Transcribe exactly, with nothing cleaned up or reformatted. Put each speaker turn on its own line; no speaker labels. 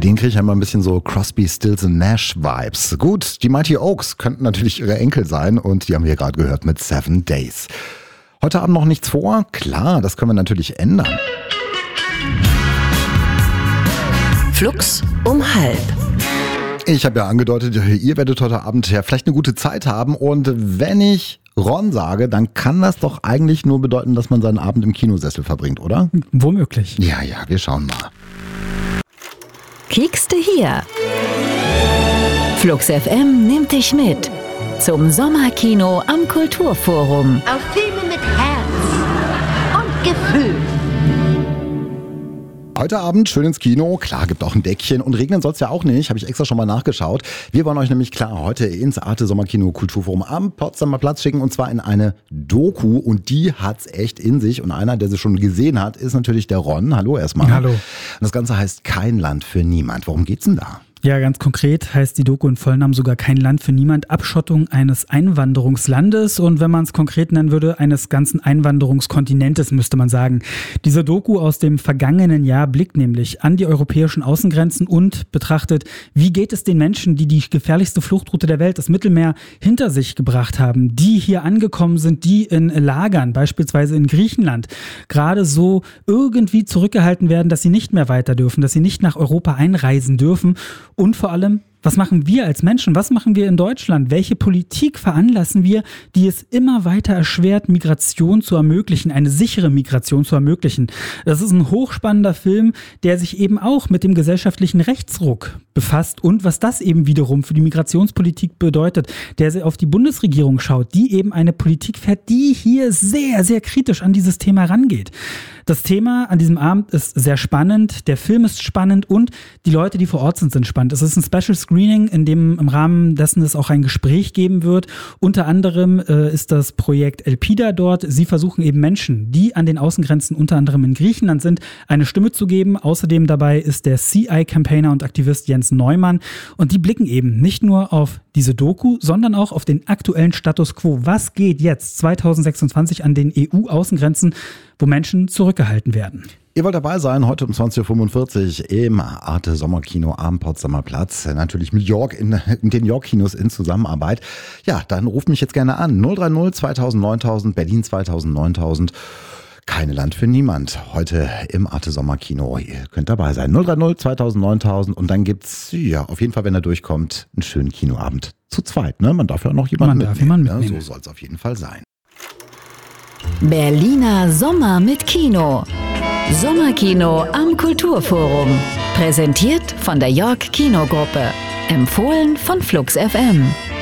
denen kriege ich einmal ein bisschen so Crosby, Stills and Nash Vibes. Gut, die Mighty Oaks könnten natürlich ihre Enkel sein und die haben wir gerade gehört mit Seven Days. Heute Abend noch nichts vor? Klar, das können wir natürlich ändern.
Flux um halb.
Ich habe ja angedeutet, ihr werdet heute Abend ja vielleicht eine gute Zeit haben und wenn ich Ron sage, dann kann das doch eigentlich nur bedeuten, dass man seinen Abend im Kinosessel verbringt, oder?
Womöglich.
Ja, ja, wir schauen mal.
Kiekste hier. Flux F M nimmt dich mit zum Sommerkino am Kulturforum.
Auf Filme mit Herz und Gefühl.
Heute Abend schön ins Kino. Klar, gibt auch ein Deckchen und regnen soll es ja auch nicht. Habe ich extra schon mal nachgeschaut. Wir wollen euch nämlich klar heute ins Arte Sommerkino Kulturforum am Potsdamer Platz schicken und zwar in eine Doku und die hat's echt in sich und einer, der sie schon gesehen hat, ist natürlich der Ron. Hallo erstmal.
Hallo. Und
das Ganze heißt Kein Land für niemand. Worum geht's denn da?
Ja, ganz konkret heißt die Doku in Vollnamen sogar Kein Land für niemand, Abschottung eines Einwanderungslandes und wenn man es konkret nennen würde, eines ganzen Einwanderungskontinentes, müsste man sagen. Diese Doku aus dem vergangenen Jahr blickt nämlich an die europäischen Außengrenzen und betrachtet, wie geht es den Menschen, die die gefährlichste Fluchtroute der Welt, das Mittelmeer, hinter sich gebracht haben, die hier angekommen sind, die in Lagern, beispielsweise in Griechenland, gerade so irgendwie zurückgehalten werden, dass sie nicht mehr weiter dürfen, dass sie nicht nach Europa einreisen dürfen. Und vor allem, was machen wir als Menschen? Was machen wir in Deutschland? Welche Politik veranlassen wir, die es immer weiter erschwert, Migration zu ermöglichen, eine sichere Migration zu ermöglichen? Das ist ein hochspannender Film, der sich eben auch mit dem gesellschaftlichen Rechtsruck befasst und was das eben wiederum für die Migrationspolitik bedeutet, der auf die Bundesregierung schaut, die eben eine Politik fährt, die hier sehr, sehr kritisch an dieses Thema rangeht. Das Thema an diesem Abend ist sehr spannend, der Film ist spannend und die Leute, die vor Ort sind, sind spannend. Es ist ein Special Screening, in dem im Rahmen dessen es auch ein Gespräch geben wird. Unter anderem äh, ist das Projekt Elpida dort. Sie versuchen eben Menschen, die an den Außengrenzen unter anderem in Griechenland sind, eine Stimme zu geben. Außerdem dabei ist der C I-Campaigner und Aktivist Jens Neumann und die blicken eben nicht nur auf diese Doku, sondern auch auf den aktuellen Status quo. Was geht jetzt zwanzig sechsundzwanzig an den E U-Außengrenzen, wo Menschen zurückgehalten werden?
Ihr wollt dabei sein, heute um zwanzig Uhr fünfundvierzig im Arte Sommerkino am Potsdamer Platz. Natürlich mit York in, in den York-Kinos in Zusammenarbeit. Ja, dann ruft mich jetzt gerne an. null drei null zweitausend neuntausend, Berlin zweitausend neuntausend. Keine Land für niemand. Heute im Arte Sommerkino. Ihr könnt dabei sein. null drei null zweitausend neuntausend und dann gibt's, ja, auf jeden Fall, wenn er durchkommt, einen schönen Kinoabend. Zu zweit, ne? Man darf ja auch noch jemanden
Man darf
mitnehmen.
jemanden mitnehmen.
Ja, so soll's auf jeden Fall sein.
Berliner Sommer mit Kino. Sommerkino am Kulturforum. Präsentiert von der York Kinogruppe. Empfohlen von Flux F M.